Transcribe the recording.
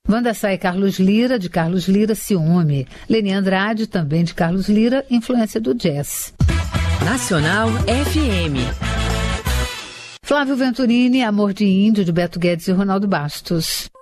Wanda Sá Carlos Lira, de Carlos Lira, Ciúme. Leni Andrade, também de Carlos Lira, influência do jazz. Nacional FM. Flávio Venturini, Amor de Índio, de Beto Guedes e Ronaldo Bastos.